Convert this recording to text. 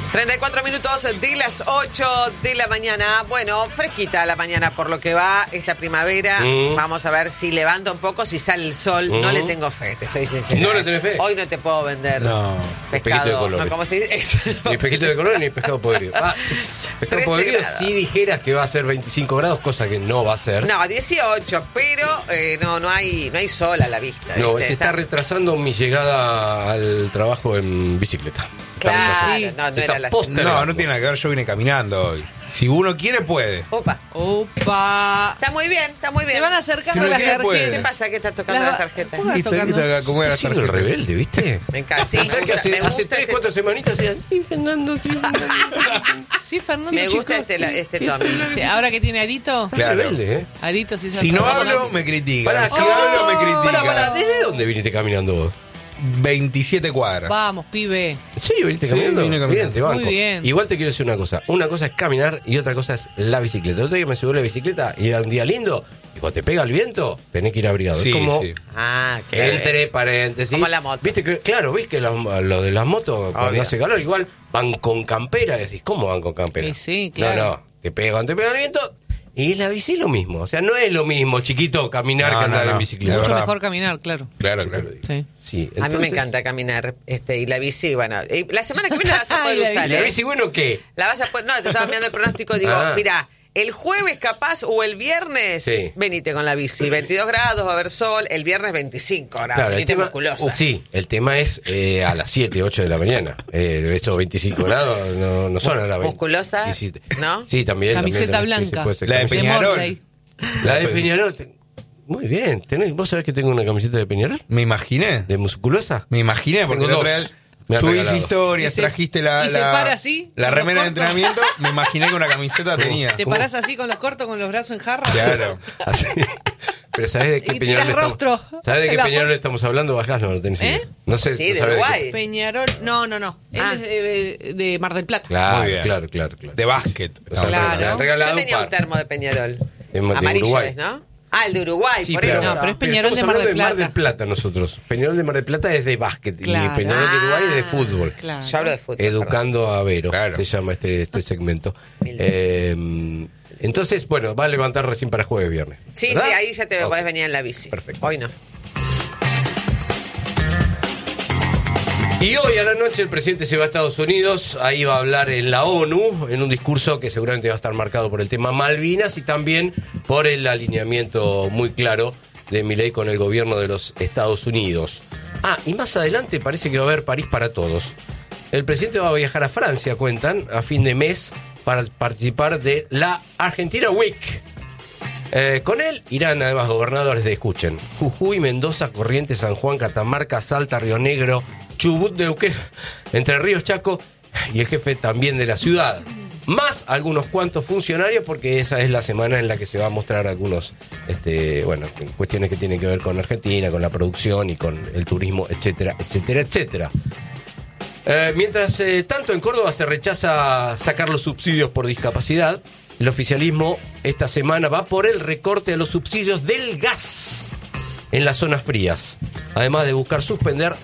34 minutos de las 8 de la mañana. Bueno, fresquita la mañana por lo que va esta primavera. Vamos a ver si levanta un poco, si sale el sol. No le tengo fe, te soy sincera. ¿No le tenés fe? Hoy no te puedo vender pescado de colores. ¿no? ¿Cómo se dice? Ni pesquito de colores ni pescado podrido. Pescado podrido grados. si dijeras que va a ser 25 grados, cosa que no va a ser. No, 18, pero no hay sol a la vista. No, ¿viste? se está retrasando mi llegada al trabajo en bicicleta. Claro, Sí. no era la No tiene nada que ver, yo vine caminando hoy. Si uno quiere, puede. Opa. Está muy bien, está muy bien. Se van acercando Si no las quiere, puede. tarjetas. ¿Qué pasa? ¿Qué estás tocando Las- la tarjeta? ¿Cómo Listo, tocando? listo, acá, como era la Está siendo el tarjeta. rebelde, ¿viste? Me encanta. Sí. me ¿Sabes que gusta, me hace gusta 3, 4 semanitas decían, sí, Fernando, sí, Fernando. Sí, Fernando. Me gusta chico. este tono. Sí, ahora que tiene Arito. Claro. Rebelde, ¿eh? Arito sí se Si no acuerda. hablo, me critican. Pará, Si hablo, me critican. Pará, ¿desde dónde viniste caminando vos? 27 cuadras. Vamos, pibe. ¿En serio viniste Sí, caminando? vine caminando. Bien, te banco. Muy bien. Igual te quiero decir una cosa. Una cosa es caminar y otra cosa es la bicicleta. El otro día me subí a la bicicleta y era un día lindo. Y cuando te pega el viento, tenés que ir abrigado. Sí, es como, sí. Ah, claro. entre paréntesis. Como la moto. Viste que, claro, viste que lo de las motos, cuando Obvio. hace calor, igual van con campera. Y decís, ¿cómo van con campera? Sí, claro. No, te pega cuando te pega el viento. Y la bici lo mismo. O sea, no es lo mismo, chiquito, caminar No, que andar no, en no. bicicleta. De Mucho verdad. mejor caminar, claro. Claro, claro. Sí. Sí, A mí me entonces- encanta caminar y la bici, bueno, la semana que viene la vas a poder Ay, la usar. ¿Y la ¿eh? bici, bueno, qué? La vas a poder, no, te estaba mirando el pronóstico, digo, Ah. mira, el jueves capaz o el viernes, Sí. venite con la bici, 22 grados, va a haber sol, el viernes 25 grados, Claro, el venite tema, musculosa. sí, el tema es a las 7, 8 de la mañana. Esos 25 grados no son a la 20. Musculosa, 17. ¿no? Sí, también. Camiseta también, blanca. sí, puede ser. La de Camiseta- Peñarol. Morley. La de Peñarol. Muy bien. ¿Vos sabés que tengo una camiseta de Peñarol? Me imaginé. ¿De musculosa? Me imaginé, porque Tengo la otra dos. vez Me han subís regalado. historias, Y se- trajiste la y se para así, la con los remera de cortos. entrenamiento. Me imaginé que una camiseta tenía. Te parás así con los cortos, con los brazos en jarra. Claro. Así. Pero ¿sabés de qué Y Peñarol tirás estamos? rostro. ¿Sabés de qué La Peñarol foto. estamos hablando? Bajás, no tenés idea. ¿Eh? No sé. Sí, de ¿sabés qué? Uruguay. Peñarol, no. Él Ah. es de Mar del Plata. Claro, Muy bien. claro. De básquet. O sea, Claro. me han regalado Yo tenía un un par. termo de Peñarol. De Amarillo Uruguay. es, ¿no? Ah, el de Uruguay, Sí, por pero, eso. No, pero es Peñarol estamos de Mar hablando del Mar del Plata. Plata nosotros. Peñarol de Mar del Plata es de básquet Claro. y Peñarol de Uruguay es de fútbol. Claro. Yo hablo de fútbol. Educando a Vero, Claro. se llama este segmento. Mil veces. Entonces, bueno, va a levantar recién para jueves viernes. Sí, ¿verdad? sí, ahí ya te Ok. podés venir en la bici. Perfecto. Hoy no. Y hoy a la noche el presidente se va a Estados Unidos, ahí va a hablar en la ONU, en un discurso que seguramente va a estar marcado por el tema Malvinas y también por el alineamiento muy claro de Milei con el gobierno de los Estados Unidos. Y más adelante parece que va a haber París para todos. El presidente va a viajar a Francia, cuentan, a fin de mes para participar de la Argentina Week. Con él irán además gobernadores de, escuchen, Jujuy, Mendoza, Corrientes, San Juan, Catamarca, Salta, Río Negro, Chubut, Neuquén, Entre Ríos, Chaco y el jefe también de la ciudad. Más algunos cuantos funcionarios porque esa es la semana en la que se va a mostrar algunos, cuestiones que tienen que ver con Argentina, con la producción y con el turismo, etcétera, etcétera, etcétera. Mientras tanto en Córdoba se rechaza sacar los subsidios por discapacidad, el oficialismo esta semana va por el recorte de los subsidios del gas en las zonas frías, además de buscar suspender